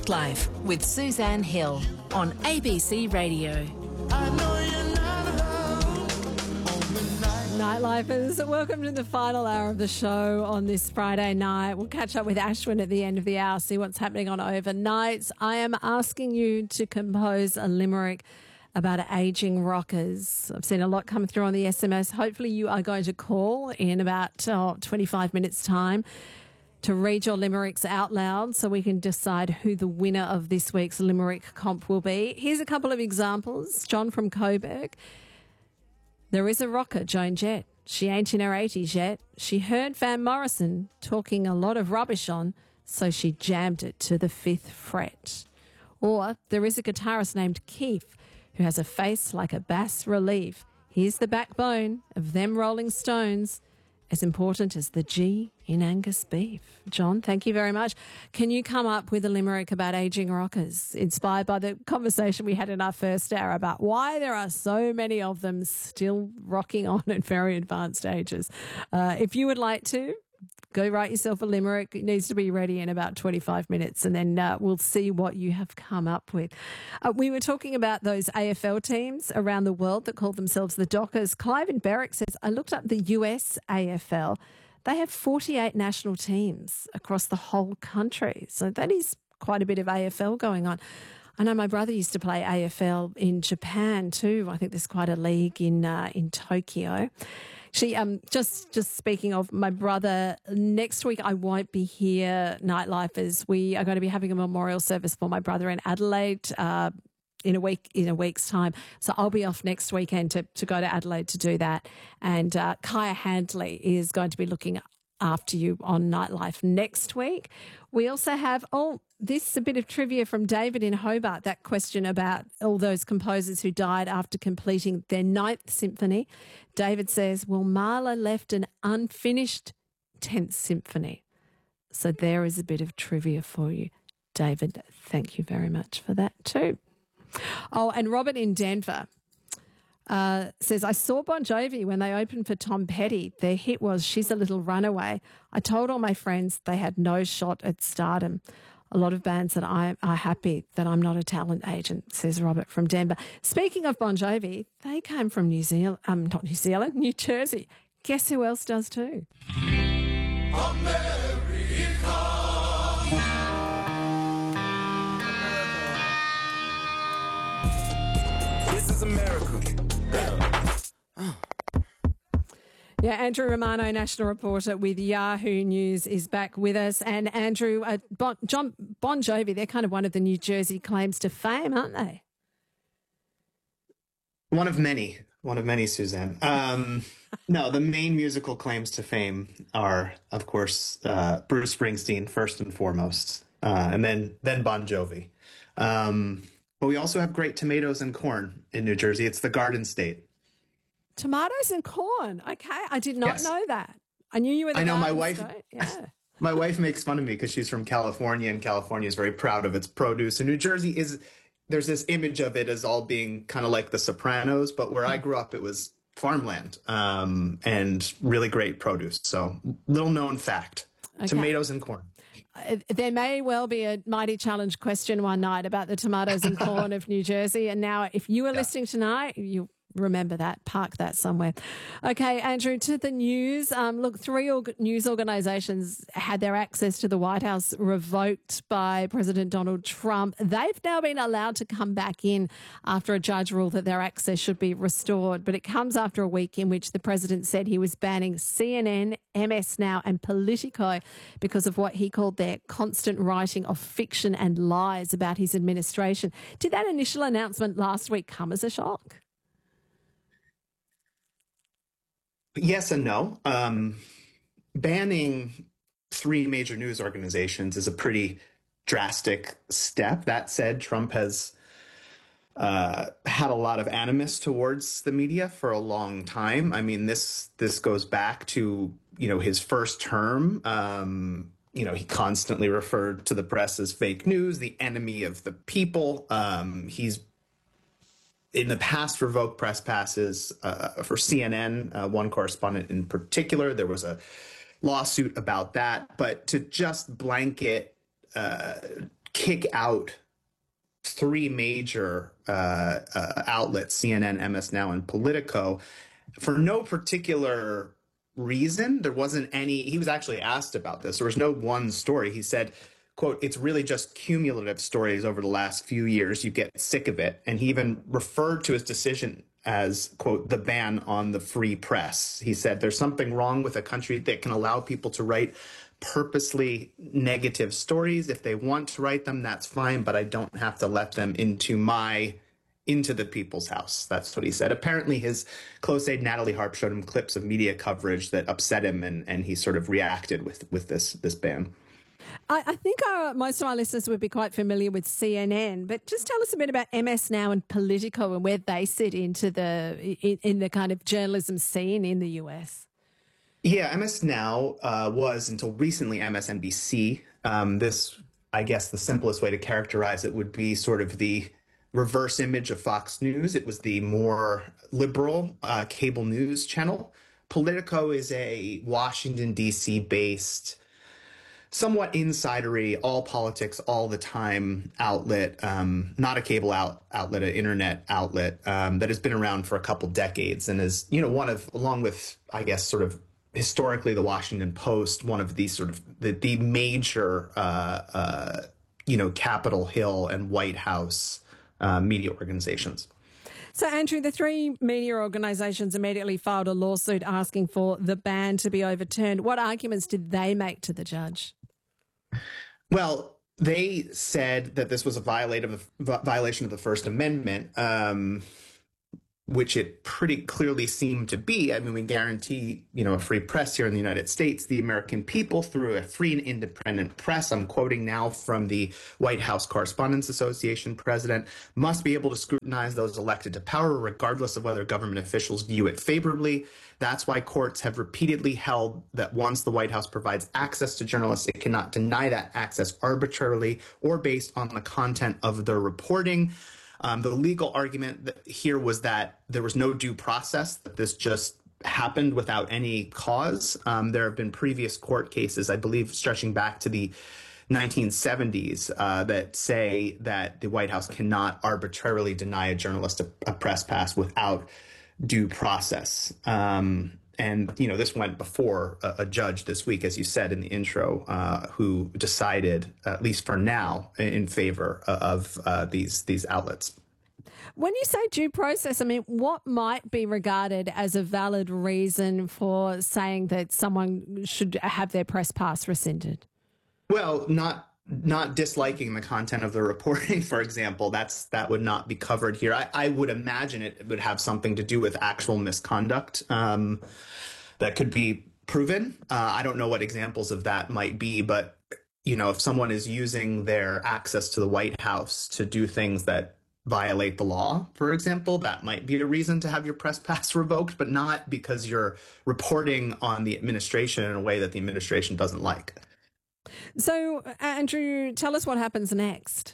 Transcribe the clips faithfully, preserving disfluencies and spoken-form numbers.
Nightlife with Suzanne Hill on A B C Radio. Nightlifers, welcome to the final hour of the show on this Friday night. We'll catch up with Ashwin at the end of the hour, see what's happening on overnights. I am asking you to compose a limerick about ageing rockers. I've seen a lot come through on the S M S. Hopefully you are going to call in about oh, twenty-five minutes' time to read your limericks out loud so we can decide who the winner of this week's limerick comp will be. Here's a couple of examples. John from Coburg. There is a rocker, Joan Jett. She ain't in her eighties yet. She heard Van Morrison talking a lot of rubbish on, so she jammed it to the fifth fret. Or there is a guitarist named Keith who has a face like a bas relief. Here's the backbone of them Rolling Stones, as important as the G in Angus beef. John, thank you very much. Can you come up with a limerick about ageing rockers, inspired by the conversation we had in our first hour about why there are so many of them still rocking on at very advanced ages? Uh, if you would like to, go write yourself a limerick. It needs to be ready in about twenty-five minutes, and then uh, we'll see what you have come up with. Uh, we were talking about those A F L teams around the world that call themselves the Dockers. Clive in Berwick says, I looked up the U S A F L. They have forty-eight national teams across the whole country. So that is quite a bit of A F L going on. I know my brother used to play A F L in Japan too. I think there's quite a league in uh, in Tokyo. She um just just speaking of my brother, next week I won't be here, Nightlifers. We are going to be having a memorial service for my brother in Adelaide uh, in a week in a week's time. So I'll be off next weekend to to go to Adelaide to do that. And uh, Kaya Handley is going to be looking after you on Nightlife next week. We also have, oh, this is a bit of trivia from David in Hobart, that question about all those composers who died after completing their ninth symphony. David says, well, Mahler left an unfinished tenth symphony. So there is a bit of trivia for you. David, thank you very much for that too. Oh, and Robert in Denver Uh, says, I saw Bon Jovi when they opened for Tom Petty. Their hit was She's a Little Runaway. I told all my friends they had no shot at stardom. A lot of bands that I are happy that I'm not a talent agent, says Robert from Denver. Speaking of Bon Jovi, they came from New Zealand, um, not New Zealand, New Jersey. Guess who else does too? America. This is America. Oh. Yeah, Andrew Romano, national reporter with Yahoo News, is back with us. And Andrew, uh, bon, John, Bon Jovi, they're kind of one of the New Jersey claims to fame, aren't they? One of many. One of many, Suzanne. Um, no, the main musical claims to fame are, of course, uh, Bruce Springsteen, first and foremost, uh, and then then Bon Jovi. Um, but we also have great tomatoes and corn in New Jersey. It's the Garden State. Tomatoes and corn. Okay, I did not Yes. know that. I knew you were the I know my Garden wife. State. Yeah. My wife makes fun of me because she's from California, and California is very proud of its produce. And New Jersey is, there's this image of it as all being kind of like the Sopranos, but where I grew up, it was farmland um, and really great produce. So little known fact, Okay. tomatoes and corn. Uh, There may well be a Mighty Challenge question one night about the tomatoes and corn of New Jersey. And now if you are Yeah. listening tonight, you remember that, park that somewhere. Okay, Andrew, to the news. Um, look, three org- news organisations had their access to the White House revoked by President Donald Trump. They've now been allowed to come back in after a judge ruled that their access should be restored. But it comes after a week in which the president said he was banning C N N, M S Now and Politico because of what he called their constant writing of fiction and lies about his administration. Did that initial announcement last week come as a shock? Yes and no. Um, banning three major news organizations is a pretty drastic step. That said, Trump has uh, had a lot of animus towards the media for a long time. I mean, this this goes back to, you know, his first term. Um, you know, he constantly referred to the press as fake news, the enemy of the people. Um, he's in the past revoked press passes uh, for C N N, uh, one correspondent in particular. There was a lawsuit about that. But to just blanket uh, kick out three major uh, uh, outlets, C N N, M S Now, and Politico, for no particular reason. There wasn't any, he was actually asked about this. There was no one story. He said, quote, "It's really just cumulative stories over the last few years. You get sick of it." And he even referred to his decision as, quote, "the ban on the free press." He said, "There's something wrong with a country that can allow people to write purposely negative stories. If they want to write them, that's fine, but I don't have to let them into my into the people's house." That's what he said. Apparently his close aide Natalie Harp showed him clips of media coverage that upset him, and, and he sort of reacted with, with this, this ban. I, I think our, most of our listeners would be quite familiar with C N N, but just tell us a bit about M S Now and Politico and where they sit into the in, in the kind of journalism scene in the U S. Yeah, M S Now uh, was until recently M S N B C. Um, this, I guess, the simplest way to characterize it would be sort of the reverse image of Fox News. It was the more liberal uh, cable news channel. Politico is a Washington, D C based, somewhat insidery, all politics all the time outlet, um, not a cable out, outlet, an internet outlet um, that has been around for a couple decades and is, you know, one of, along with, I guess, sort of historically the Washington Post, one of these sort of the, the major, uh, uh, you know, Capitol Hill and White House uh, media organizations. So, Andrew, the three media organisations immediately filed a lawsuit asking for the ban to be overturned. What arguments did they make to the judge? Well, they said that this was a violation of, violation of the First Amendment, um, which it pretty clearly seemed to be. I mean, we guarantee, you know, a free press here in the United States. The American people, through a free and independent press, I'm quoting now from the White House Correspondents Association president, must be able to scrutinize those elected to power, regardless of whether government officials view it favorably. That's why courts have repeatedly held that once the White House provides access to journalists, it cannot deny that access arbitrarily or based on the content of their reporting. Um, the legal argument that here was that there was no due process, that this just happened without any cause. Um, there have been previous court cases, I believe, stretching back to the nineteen seventies uh, that say that the White House cannot arbitrarily deny a journalist a, a press pass without due process. Um, and, you know, this went before a, a judge this week, as you said in the intro, uh, who decided, at least for now, in favor of uh, these these outlets. When you say due process, I mean, what might be regarded as a valid reason for saying that someone should have their press pass rescinded? Well, not not disliking the content of the reporting, for example. That's that would not be covered here. I, I would imagine it would have something to do with actual misconduct um, that could be proven. Uh, I don't know what examples of that might be, but, you know, if someone is using their access to the White House to do things that violate the law, for example, that might be a reason to have your press pass revoked, but not because you're reporting on the administration in a way that the administration doesn't like. So, Andrew, tell us what happens next.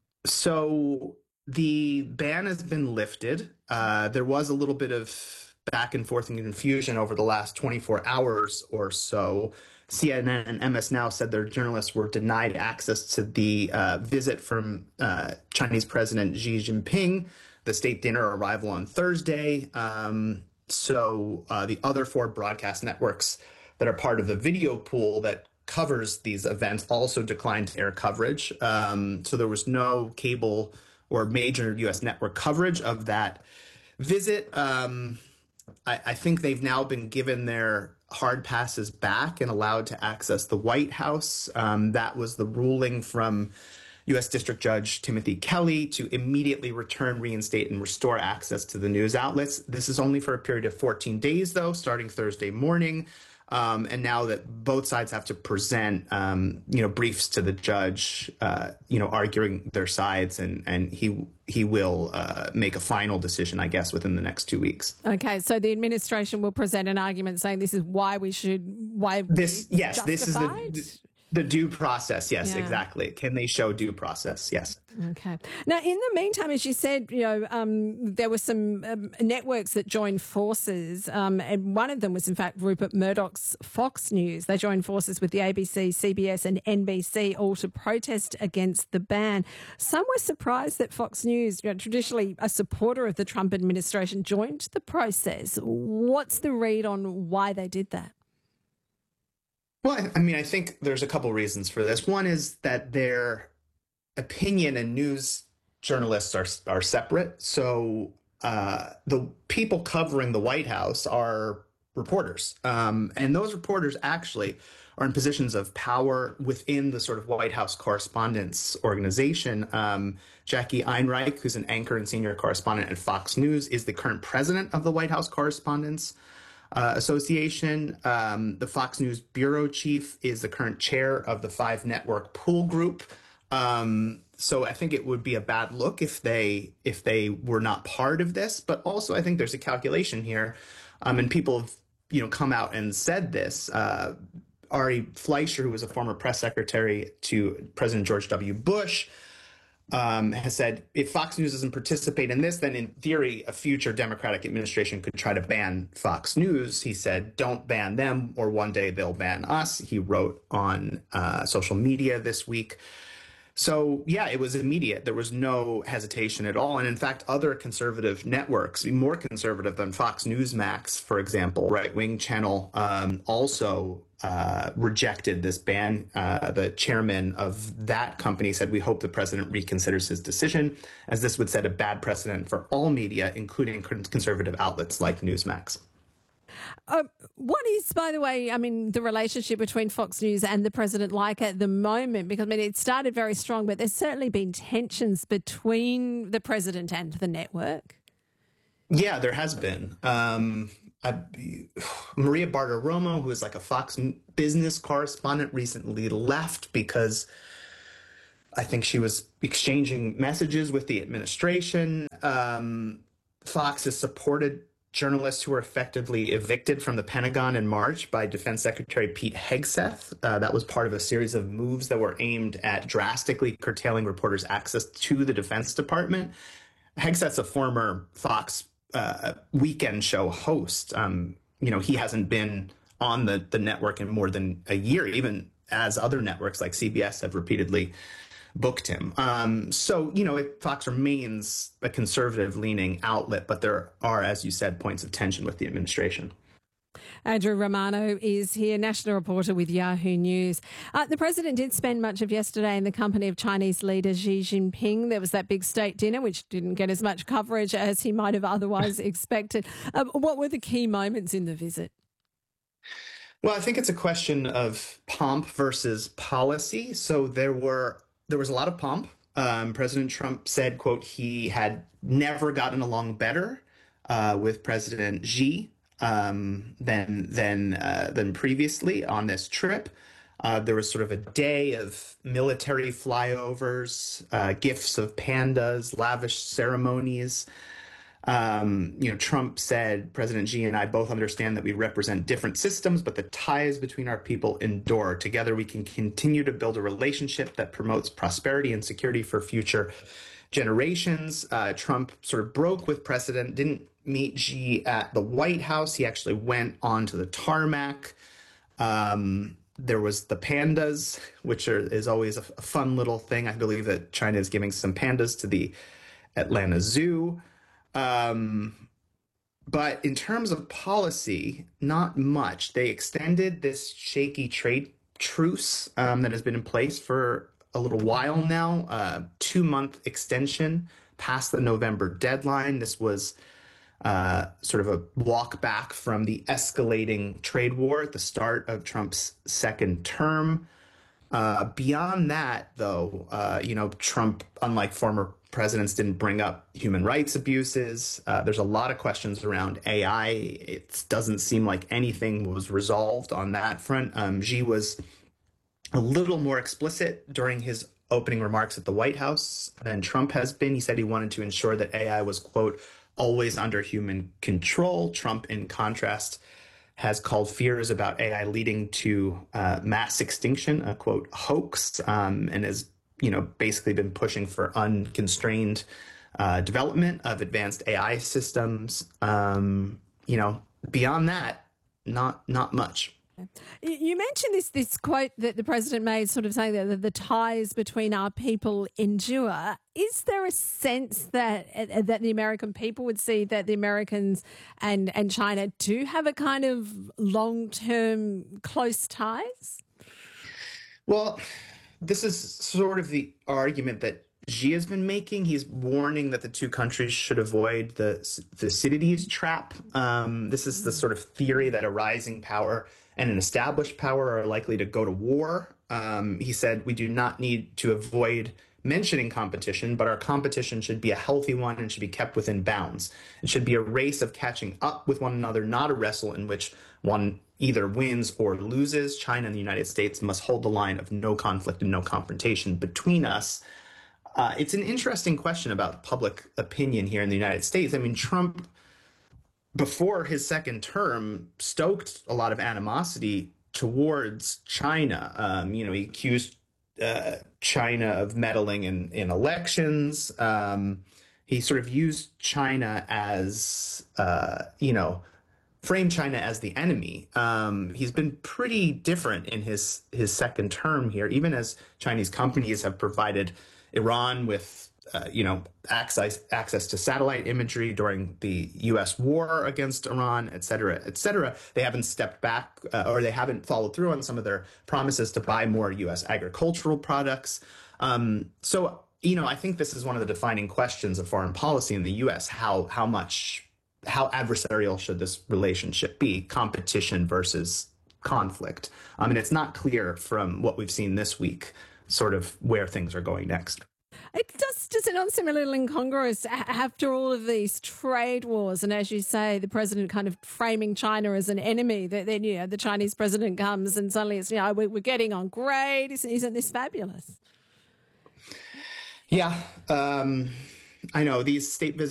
So the ban has been lifted. Uh, there was a little bit of back and forth and confusion over the last twenty-four hours or so. C N N and M S Now said their journalists were denied access to the uh, visit from uh, Chinese President Xi Jinping, the state dinner arrival on Thursday. Um, so uh, the other four broadcast networks that are part of the video pool that covers these events also declined to air coverage. Um, so there was no cable or major U S network coverage of that visit. Um, I, I think they've now been given their hard passes back and allowed to access the White House. Um, that was the ruling from U S District Judge Timothy Kelly to immediately return, reinstate, and restore access to the news outlets. This is only for a period of fourteen days, though, starting Thursday morning. Um, and now that both sides have to present, um, you know, briefs to the judge, uh, you know, arguing their sides, and, and he he will uh, make a final decision, I guess, within the next two weeks. Okay, so the administration will present an argument saying this is why we should, why this, yes, justified? this is the. The due process, yes, Yeah. exactly. Can they show due process? Yes. Okay. Now, in the meantime, as you said, you know, um, there were some um, networks that joined forces, um, and one of them was, in fact, Rupert Murdoch's Fox News. They joined forces with the A B C, C B S and N B C, all to protest against the ban. Some were surprised that Fox News, you know, traditionally a supporter of the Trump administration, joined the process. What's the read on why they did that? Well, I- I mean, I think there's a couple reasons for this. One is that their opinion and news journalists are are separate. So uh, the people covering the White House are reporters, um, and those reporters actually are in positions of power within the sort of White House Correspondents Organization. Um, Jackie Einreich, who's an anchor and senior correspondent at Fox News, is the current president of the White House Correspondents Uh, Association. Um, the Fox News bureau chief is the current chair of the Five Network Pool Group. Um, so I think it would be a bad look if they if they were not part of this. But also, I think there's a calculation here, um, and people have you know come out and said this. Uh, Ari Fleischer, who was a former press secretary to President George W. Bush, Um, has said if Fox News doesn't participate in this, then in theory, a future Democratic administration could try to ban Fox News. He said, don't ban them, or one day they'll ban us. He wrote on uh, social media this week. So, yeah, it was immediate. There was no hesitation at all. And in fact, other conservative networks, more conservative than Fox News Max, for example, right-wing channel, um, also uh, rejected this ban. Uh, the chairman of that company said, we hope the president reconsiders his decision, as this would set a bad precedent for all media, including conservative outlets like Newsmax. Uh, what is, by the way, I mean, the relationship between Fox News and the president like at the moment? Because, I mean, it started very strong, but there's certainly been tensions between the president and the network. Yeah, there has been. Um, I, Maria Bartiromo, who is like a Fox business correspondent, recently left because I think she was exchanging messages with the administration. Um, Fox has supported journalists who were effectively evicted from the Pentagon in March by Defense Secretary Pete Hegseth. Uh, that was part of a series of moves that were aimed at drastically curtailing reporters' access to the Defense Department. Hegseth's a former Fox uh, weekend show host. Um, you know, he hasn't been on the, the network in more than a year, even as other networks like C B S have repeatedly booked him. Um, so, you know, it, Fox remains a conservative-leaning outlet, but there are, as you said, points of tension with the administration. Andrew Romano is here, national reporter with Yahoo News. Uh, the president did spend much of yesterday in the company of Chinese leader Xi Jinping. There was that big state dinner, which didn't get as much coverage as he might have otherwise expected. Um, what were the key moments in the visit? Well, I think it's a question of pomp versus policy. So there were there was a lot of pomp. Um, President Trump said, quote, he had never gotten along better uh, with President Xi um, than than uh, than previously on this trip. Uh, there was sort of a day of military flyovers, uh, gifts of pandas, lavish ceremonies. Um, you know, Trump said, President Xi and I both understand that we represent different systems, but the ties between our people endure. Together, we can continue to build a relationship that promotes prosperity and security for future generations. Uh, Trump sort of broke with precedent, didn't meet Xi at the White House. He actually went onto the tarmac. Um, there was the pandas, which are, is always a, a fun little thing. I believe that China is giving some pandas to the Atlanta Zoo. Um, but in terms of policy, not much. They extended this shaky trade truce um, that has been in place for a little while now, uh, two-month extension past the November deadline. This was uh, sort of a walk back from the escalating trade war at the start of Trump's second term. Uh, beyond that, though, uh, you know, Trump, unlike former presidents, didn't bring up human rights abuses. Uh, there's a lot of questions around A I. It doesn't seem like anything was resolved on that front. Um, Xi was a little more explicit during his opening remarks at the White House than Trump has been. He said he wanted to ensure that A I was, quote, always under human control. Trump, in contrast, has called fears about A I leading to uh, mass extinction a quote hoax, um, and has you know basically been pushing for unconstrained uh, development of advanced A I systems. Um, you know, beyond that, not not much. You mentioned this this quote that the president made, sort of saying that the, the ties between our people endure. Is there a sense that uh, that the American people would see that the Americans and, and China do have a kind of long-term close ties? Well, this is sort of the argument that Xi has been making. He's warning that the two countries should avoid the Thucydides trap. Um, this is the sort of theory that a rising power and an established power are likely to go to war. Um, he said, we do not need to avoid mentioning competition, but our competition should be a healthy one and should be kept within bounds. It should be a race of catching up with one another, not a wrestle in which one either wins or loses. China and the United States must hold the line of no conflict and no confrontation between us. Uh, it's an interesting question about public opinion here in the United States. I mean, Trump, before his second term, stoked a lot of animosity towards China. Um, you know, he accused uh, China of meddling in, in elections. Um, he sort of used China as, uh, you know, framed China as the enemy. Um, he's been pretty different in his, his second term here, even as Chinese companies have provided Iran with Uh, you know, access access to satellite imagery during the U S war against Iran, et cetera, et cetera. They haven't stepped back uh, or they haven't followed through on some of their promises to buy more U S agricultural products. Um, so, you know, I think this is one of the defining questions of foreign policy in the U S. How how much, how adversarial should this relationship be? Competition versus conflict. I mean, it's not clear from what we've seen this week, sort of where things are going next. It does, does it not seem a little incongruous after all of these trade wars, and as you say, the president kind of framing China as an enemy, that then, you know, the Chinese president comes and suddenly it's, you know, we're getting on great. Isn't, isn't this fabulous? Yeah, um, I know these state visits